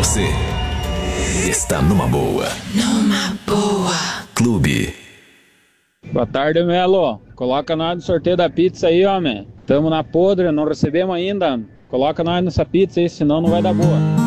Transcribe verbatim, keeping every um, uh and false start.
Você está numa boa. Numa boa. Clube. Boa tarde, Melo. Coloca nós no sorteio da pizza aí, homem. Tamo na podre, não recebemos ainda. Coloca nós nessa pizza aí, senão não vai dar boa.